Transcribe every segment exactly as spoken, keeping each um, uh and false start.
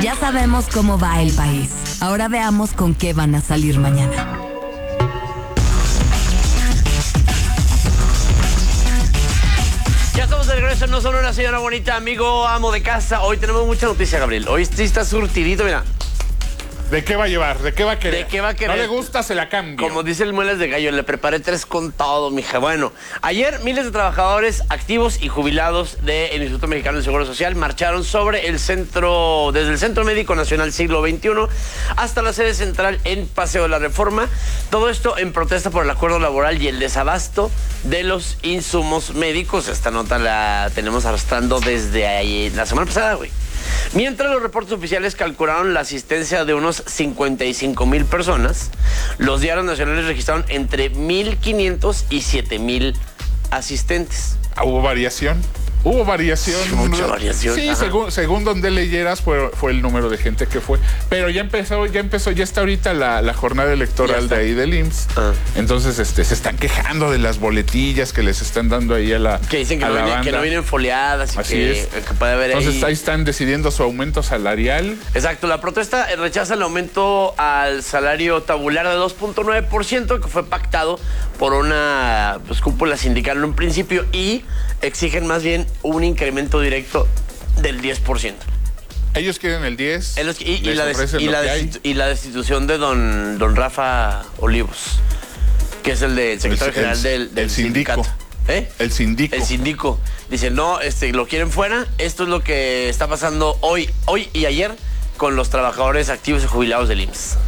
Ya sabemos cómo va el país. Ahora veamos con qué van a salir mañana. Ya estamos de regreso, no solo una señora bonita, amigo, amo de casa. Hoy tenemos mucha noticia, Gabriel. Hoy sí está surtidito, mira. ¿De qué va a llevar? ¿De qué va a querer? ¿De qué va a querer? No le gusta, se la cambio. Como dice el Muelas de Gallo, le preparé tres con todo, mija. Bueno, ayer miles de trabajadores activos y jubilados del Instituto Mexicano del Seguro Social marcharon sobre el centro, desde el Centro Médico Nacional Siglo veintiuno hasta la sede central en Paseo de la Reforma. Todo esto en protesta por el acuerdo laboral y el desabasto de los insumos médicos. Esta nota la tenemos arrastrando desde ahí, la semana pasada, güey. Mientras los reportes oficiales calcularon la asistencia de unos cincuenta y cinco mil personas, los diarios nacionales registraron entre mil quinientos y siete mil asistentes. ¿Hubo variación? Hubo variación. Mucha variación. Sí, según, según donde leyeras fue, fue el número de gente que fue. Pero ya empezó, ya empezó, ya está ahorita la, la jornada electoral de ahí del I M S S. Ah. Entonces, este, se están quejando de las boletillas que les están dando ahí a la Que dicen que, a no, la vienen, banda. que no vienen foliadas y Así que, es. que puede haber Entonces ahí... ahí están decidiendo su aumento salarial. Exacto, la protesta rechaza el aumento al salario tabular de dos punto nueve por ciento que fue pactado por una pues, cúpula sindical en un principio y exigen más bien un incremento directo del diez por ciento. Ellos quieren el diez. El, y, y, la des, y, la destitu, y la destitución de don, don Rafa Olivos, que es el del secretario el, general el, del, del el sindicato. ¿Eh? El sindico. El sindico. Dice, no, este, lo quieren fuera. Esto es lo que está pasando hoy, hoy y ayer con los trabajadores activos y jubilados del I M S S.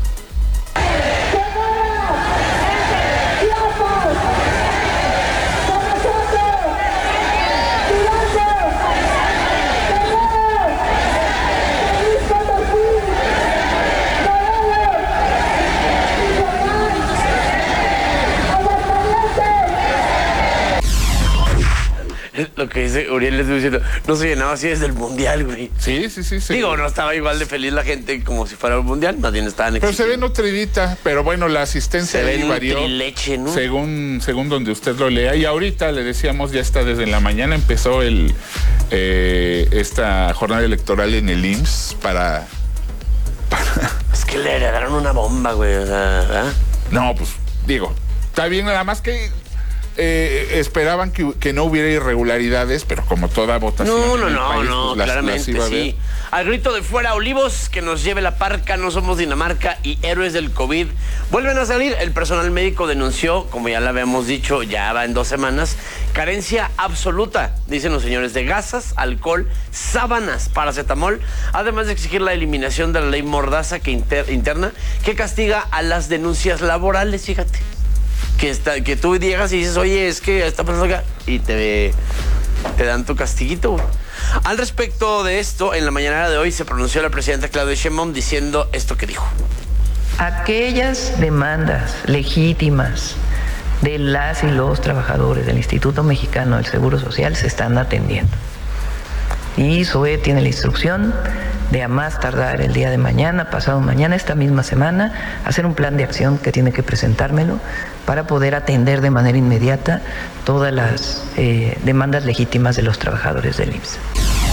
Lo que dice Uriel, le estoy diciendo, no se llenaba así desde el Mundial, güey. Sí, sí, sí, sí. Digo, no estaba igual de feliz la gente como si fuera el Mundial, más bien estaban Pero se ve nutridita, pero bueno, la asistencia se ahí ve varió. Nutrileche, ¿no? Según, según donde usted lo lea. Y ahorita le decíamos, ya está desde la mañana, empezó el eh, esta jornada electoral en el I M S S para... para... Es que le heredaron una bomba, güey, o sea, ¿verdad? No, pues, digo, está bien, nada más que... Eh, esperaban que, que no hubiera irregularidades, pero como toda votación. No, no, en el no, país, no, pues las, claramente las sí. Al grito de fuera Olivos, que nos lleve la parca, no somos Dinamarca y héroes del COVID. Vuelven a salir, el personal médico denunció, como ya lo habíamos dicho, ya va en dos semanas, carencia absoluta, dicen los señores, de gasas, alcohol, sábanas, paracetamol, además de exigir la eliminación de la ley Mordaza que inter, interna, que castiga a las denuncias laborales, fíjate. Que, está, que tú llegas y dices, oye, es que está pasando acá, y te, te dan tu castiguito. Al respecto de esto, en la mañana de hoy se pronunció la presidenta Claudia Sheinbaum diciendo esto que dijo. Aquellas demandas legítimas de las y los trabajadores del Instituto Mexicano del Seguro Social se están atendiendo. Y S O E tiene la instrucción de a más tardar el día de mañana, pasado mañana, esta misma semana, hacer un plan de acción que tiene que presentármelo para poder atender de manera inmediata todas las eh, demandas legítimas de los trabajadores del I M S S.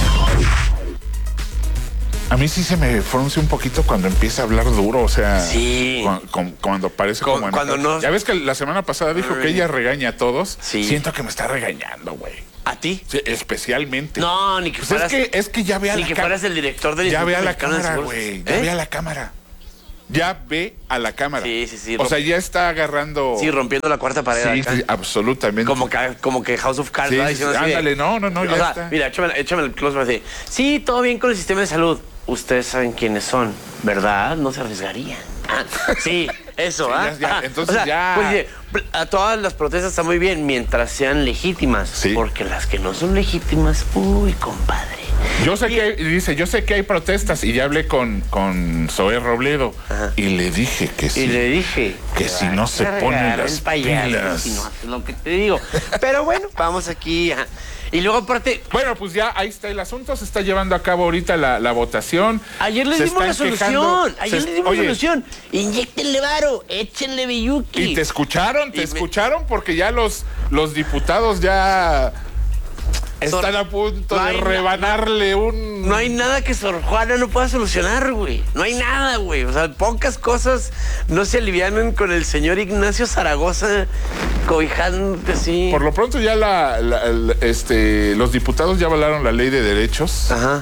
A mí sí se me frunce un poquito cuando empieza a hablar duro, o sea, sí. cuando, cuando parece Con, como... Cuando no... Ya ves que la semana pasada dijo Ay. que ella regaña a todos. Sí. Siento que me está regañando, güey. ¿A ti? Sí, especialmente. No, ni que pues fueras... Es que, es que ya ve a ni la que cámara. fueras el director del Ya Instituto ve a la Mexicano cámara, de güey. ¿Eh? Ya ve a la cámara. Ya ve a la cámara. Sí, sí, sí. O sea, ya está agarrando... Sí, rompiendo la cuarta pared. Sí, acá. sí, absolutamente. Como que, como que House of Cards, sí, ¿verdad? Sí, Diciendo sí, así ándale, de, no, no, no, ya o sea, está. Mira, échame, échame el close así. Sí, todo bien con el sistema de salud. Ustedes saben quiénes son, ¿verdad? No se arriesgarían. Ah, sí, eso, ¿ah? Sí, ya, ya, entonces o sea, ya... Pues, a todas las protestas están muy bien mientras sean legítimas. Sí. Porque las que no son legítimas, uy, compadre. Yo sé que hay, dice, yo sé que hay protestas y ya hablé con, con Zoé Robledo. Ajá. Y le dije que sí. Y le dije que, que si no se ponen las pilas. Si no haces lo que te digo. Pero bueno, vamos aquí. Ajá. Y luego aparte... Bueno, pues ya ahí está el asunto, se está llevando a cabo ahorita la, la votación. Ayer les dimos la solución, quejando, ayer les dimos la solución. Inyéctenle varo, échenle billuki. Y te escucharon, te y escucharon me... porque ya los, los diputados ya... Están Sor... a punto no de hay rebanarle na... un... No hay nada que Sor Juana no pueda solucionar, güey. No hay nada, güey. O sea, pocas cosas no se alivianan con el señor Ignacio Zaragoza cobijando así. Por lo pronto ya la, la, la, este, los diputados ya avalaron la ley de derechos. Ajá.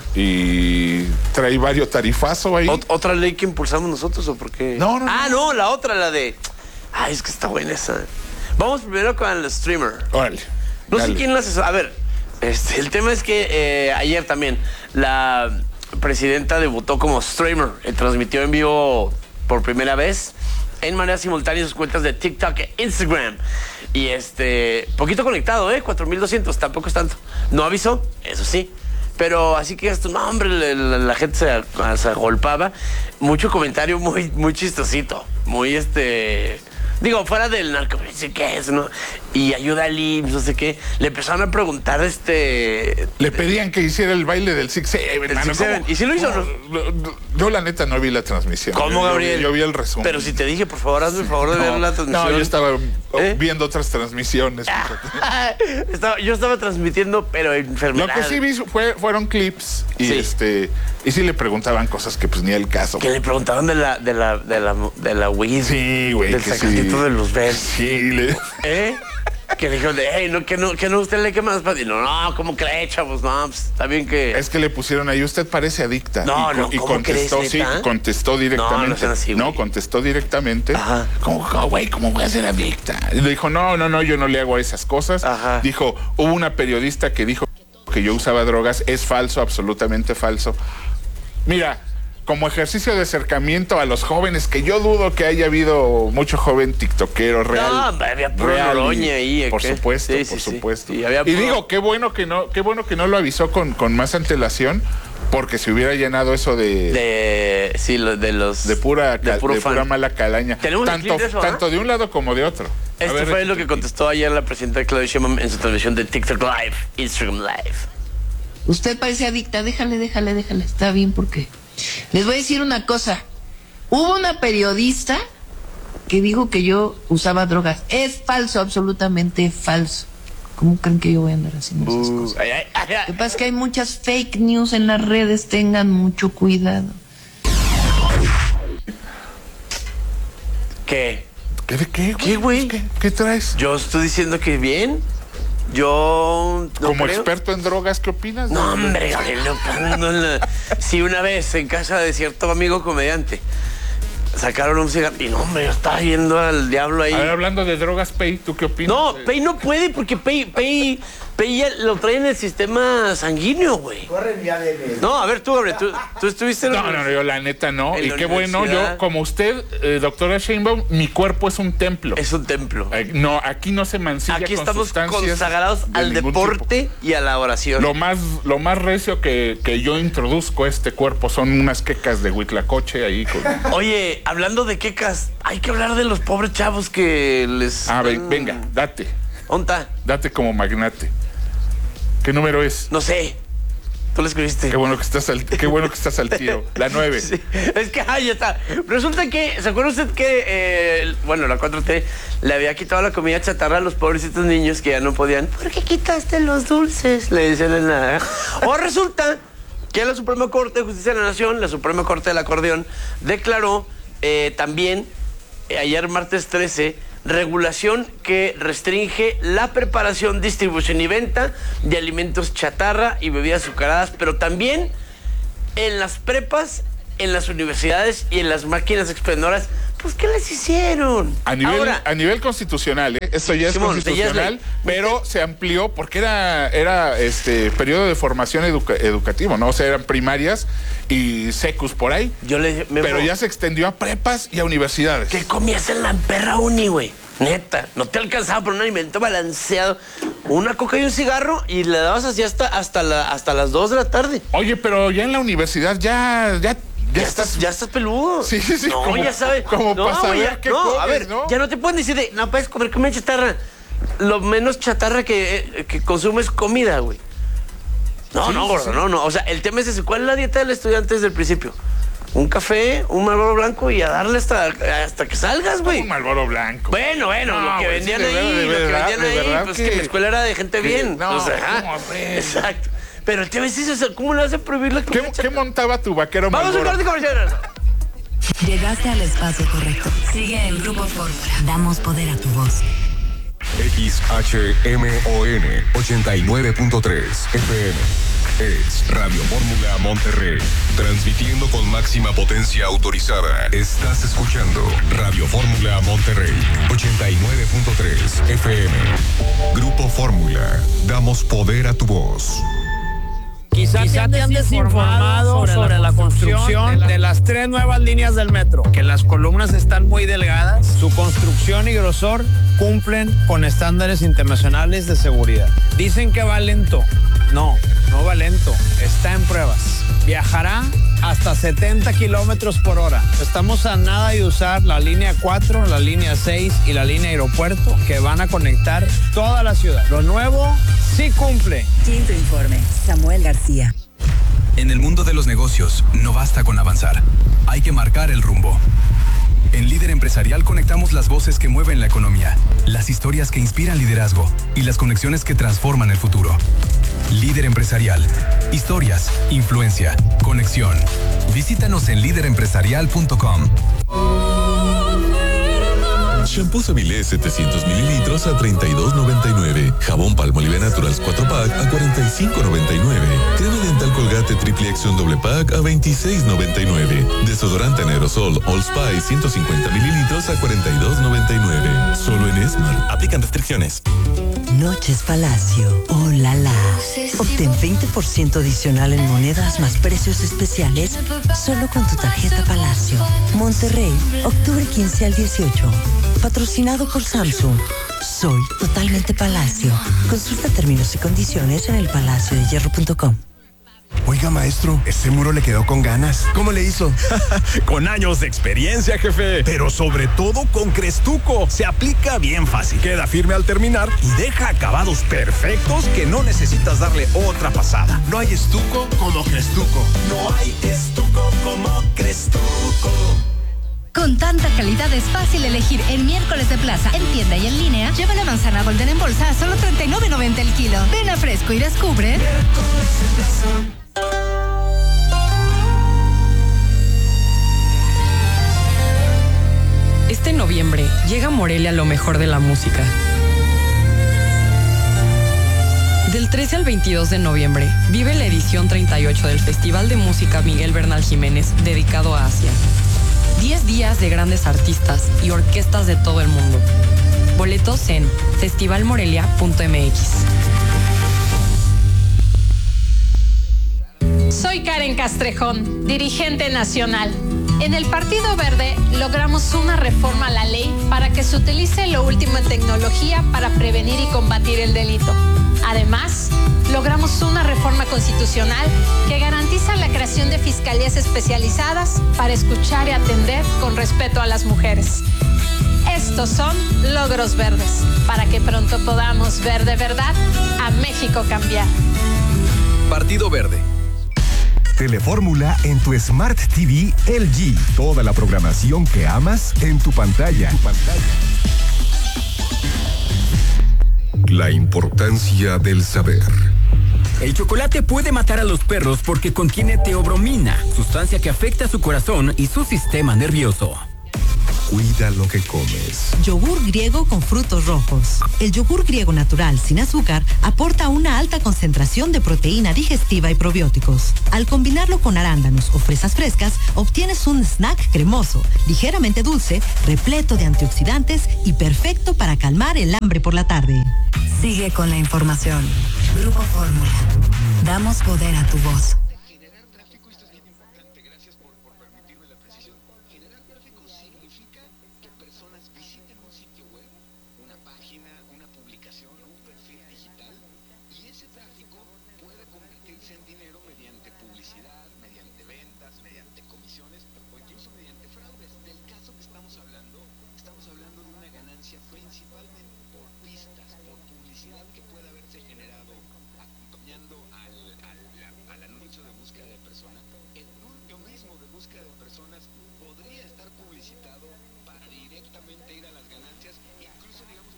Y trae varios tarifazo ahí. ¿Ot ¿Otra ley que impulsamos nosotros o por qué? No, no, Ah, no. no, la otra, la de... Ay, es que está buena esa. Vamos primero con el streamer. Órale. No dale. sé quién la asesora. A ver, este, el tema es que eh, ayer también la presidenta debutó como streamer. Eh, transmitió en vivo por primera vez en manera simultánea sus cuentas de TikTok e Instagram. Y este, poquito conectado, ¿eh? cuatro mil doscientos, tampoco es tanto. No avisó, eso sí. Pero así que esto, no, hombre, la, la gente se, se agolpaba. Mucho comentario muy, muy chistosito. Muy este. Digo, fuera del narco, ¿qué es, no? Y ayuda al I M S S, no sé qué. Le empezaron a preguntar, este... Le pedían que hiciera el baile del Six Seven, El Six Seven. ¿Y si lo hizo o no? Yo, la neta, no vi la transmisión. ¿Cómo, yo, Gabriel? Yo, yo vi el resumen. Pero si te dije, por favor, hazme el favor de no, ver la transmisión. No, yo estaba ¿Eh? viendo otras transmisiones. estaba, yo estaba transmitiendo, pero enfermedad. Lo que sí vi fue, fueron clips y Sí. este y sí le preguntaban cosas que pues ni el caso. Que le preguntaban de la, de la, de la, de la weed. Sí, güey. Del que sacatito sí. de los verdes. Sí, le... ¿Eh? Que le dijeron de, hey, no, que no, que no, usted le quema más para. Y no, no, ¿cómo cree, chavos? No, pues está bien que. Es que le pusieron ahí, usted parece adicta. No, y, no, y ¿cómo contestó, crees, sí, neta? contestó directamente. No, no sean así, güey. No, contestó directamente. Ajá. ¿Cómo, cómo, güey, cómo voy a ser adicta? Y le dijo, no, no, no, yo no le hago esas cosas. Ajá. Dijo, hubo una periodista que dijo que yo usaba drogas. Es falso, absolutamente falso. Mira, como ejercicio de acercamiento a los jóvenes, que yo dudo que haya habido mucho joven tiktokero real. No, había puro real, noroña ahí. Por ¿qué? supuesto, Sí, por sí, sí. supuesto. Y, había Y puro- digo, qué bueno que no, qué bueno que no lo avisó con, con más antelación, porque se hubiera llenado eso de, De. Sí, lo- de los. de pura, de cal- puro de fan. pura mala calaña. ¿Tenemos el Tanto, clip de eso, ah? tanto de un lado como de otro. A Esto ver, fue lo échate. que contestó ayer la presidenta Claudia Sheinbaum en su transmisión de TikTok Live, Instagram Live. Usted parece adicta, déjale, déjale, déjale, está bien porque... Les voy a decir una cosa, hubo una periodista que dijo que yo usaba drogas, es falso, absolutamente falso. ¿Cómo creen que yo voy a andar haciendo esas Uh, cosas? ay, ay, ay, Lo ay. que pasa es que hay muchas fake news en las redes, tengan mucho cuidado. ¿Qué? ¿Qué de qué, ¿Qué, güey? ¿Qué, qué traes? Yo estoy diciendo que bien. Yo. No Como creo. experto en drogas, ¿qué opinas? No, hombre, Gabriel, no, no, no. Sí, una vez en casa de cierto amigo comediante sacaron un cigarro y no, hombre, yo estaba yendo al diablo ahí. A ver, hablando de drogas, Pei, ¿tú qué opinas? No, Pei no puede porque Pei, Pei, Pei ya lo trae en el sistema sanguíneo, güey. No, a ver, tú, Gabriel, tú, tú estuviste en No, no, no, yo la neta no. En Y la qué bueno, universidad. yo, como usted, eh, doctora Sheinbaum, mi cuerpo es un templo. Es un templo. Eh, No, aquí no se mancilla Aquí con estamos sustancias consagrados de al ningún deporte y a la oración. tipo. Lo más, lo más recio que, que yo introduzco a este cuerpo son unas quecas de Huitlacoche ahí. Con... Oye, hablando de quecas, hay que hablar de los pobres chavos que les... A ver, están- venga, date, ¿Onta? date como magnate. ¿Qué número es? No sé. Tú lo escribiste. Qué bueno que estás al, qué bueno que estás al tiro. La nueve. Sí, es que, ah, ya está. Resulta que, ¿se acuerda usted que, eh, bueno, la cuatro T le había quitado la comida chatarra a los pobrecitos niños que ya no podían? ¿Por qué quitaste los dulces? Le decían en la... O resulta que la Suprema Corte de Justicia de la Nación, la Suprema Corte del Acordeón, declaró eh, también, eh, ayer martes trece, regulación que restringe la preparación, distribución y venta de alimentos chatarra y bebidas azucaradas, pero también en las prepas, en las universidades y en las máquinas expendedoras. Pues, ¿qué les hicieron? A nivel, Ahora, a nivel constitucional, ¿eh? Esto ya es Simón, ya es constitucional, ley. pero se amplió porque era, era este periodo de formación educa- educativo, ¿no? O sea, eran primarias y secus por ahí. yo le dije, Memo, Pero ya se extendió a prepas y a universidades. ¿qué comías en la perra uni, güey? Neta, no te alcanzaba por un alimento balanceado. Una coca y un cigarro y le dabas así hasta, hasta, la, hasta las dos de la tarde. Oye, pero ya en la universidad ya, ya, ya, Ya estás. estás, ya estás peludo. Sí, sí, sí, No, como- ya sabes. como no, para saber güey, ya- qué no, comes, a ver, ¿no? ya no te pueden decir de, no puedes comer comida chatarra. Lo menos chatarra que, eh, que consumes comida, güey. No, Sí, no, sí, gordo, sí. no, no. O sea, el tema es ese. ¿Cuál es la dieta del estudiante desde el principio? un café, un Marlboro blanco y a darle hasta, hasta que salgas, güey. Un Marlboro blanco. Bueno, bueno, No, lo que güey, vendían sí, de ahí, verdad, de lo que verdad, vendían de ahí, verdad pues que- que la escuela era de gente que- bien. no, o sea, ¿cómo, hombre? exacto. Pero el tema es eso, ¿cómo le hace prohibir la ¿Qué, covacha? ¿Qué montaba tu vaquero Vamos a un Marlboro? corte comercial. Llegaste al espacio correcto. Sigue en Grupo Fórmula. Damos poder a tu voz. X H M O N ochenta y nueve punto tres F M. Es Radio Fórmula Monterrey. Transmitiendo con máxima potencia autorizada. Estás escuchando Radio Fórmula Monterrey ochenta y nueve punto tres F M. Grupo Fórmula. Damos poder a tu voz. Quizá, Quizá te han desinformado sobre, sobre la construcción de las tres nuevas líneas del metro, que las columnas están muy delgadas, su construcción y grosor cumplen con estándares internacionales de seguridad. Dicen que va lento. No, no va lento, está en pruebas. Viajará hasta setenta kilómetros por hora. Estamos a nada de usar la línea cuatro, la línea seis y la línea aeropuerto que van a conectar toda la ciudad. Lo nuevo sí cumple. Quinto informe. Samuel García. En el mundo de los negocios, no basta con avanzar. Hay que marcar el rumbo. En Líder Empresarial conectamos las voces que mueven la economía, las historias que inspiran liderazgo y las conexiones que transforman el futuro. Líder Empresarial. Historias, influencia, conexión. Visítanos en líder empresarial punto com. Shampoo Savilé setecientos mililitros a treinta y dos noventa y nueve. Jabón Palmolive Naturals cuatro pack a cuarenta y cinco noventa y nueve. Crema dental Colgate Triple Acción doble pack a veintiséis noventa y nueve. Desodorante en aerosol All Spice ciento cincuenta mililitros a cuarenta y dos noventa y nueve. Solo en Esmar. Aplican restricciones. Noches Palacio. ¡Oh, la, la! Obtén veinte por ciento adicional en monedas más precios especiales solo con tu tarjeta Palacio. Monterrey, octubre quince al dieciocho. Patrocinado por Samsung. Soy totalmente Palacio. Consulta términos y condiciones en el palacio de hierro punto com. Oiga, maestro, ese muro le quedó con ganas. ¿Cómo le hizo? Con años de experiencia, jefe. Pero sobre todo con Crestuco. Se aplica bien fácil. Queda firme al terminar y deja acabados perfectos que no necesitas darle otra pasada. No hay estuco como Crestuco. No hay estuco como Crestuco. Con tanta calidad es fácil elegir en Miércoles de Plaza, en tienda y en línea. Lleva la manzana Golden en bolsa a solo treinta y nueve noventa el kilo. Ven a Fresco y descubre. Este noviembre llega a Morelia lo mejor de la música. Del trece al veintidós de noviembre vive la edición treinta y ocho del Festival de Música Miguel Bernal Jiménez, dedicado a Asia. diez días de grandes artistas y orquestas de todo el mundo. Boletos en festival morelia punto m x. Soy Karen Castrejón, dirigente nacional. En el Partido Verde logramos una reforma a la ley para que se utilice lo último en tecnología para prevenir y combatir el delito. Además, logramos una reforma constitucional que garantiza la creación de fiscalías especializadas para escuchar y atender con respeto a las mujeres. Estos son logros verdes, para que pronto podamos ver de verdad a México cambiar. Partido Verde. Telefórmula en tu Smart T V L G. Toda la programación que amas en tu pantalla. Tu pantalla. La importancia del saber. El chocolate puede matar a los perros porque contiene teobromina, sustancia que afecta su corazón y su sistema nervioso. Cuida lo que comes. Yogur griego con frutos rojos. El yogur griego natural sin azúcar aporta una alta concentración de proteína digestiva y probióticos. Al combinarlo con arándanos o fresas frescas, obtienes un snack cremoso, ligeramente dulce, repleto de antioxidantes y perfecto para calmar el hambre por la tarde. Sigue con la información. Grupo Fórmula. Damos poder a tu voz. Al, al, al anuncio de búsqueda de persona, el propio mismo de búsqueda búsqueda de personas podría estar publicitado para directamente ir a las ganancias, incluso digamos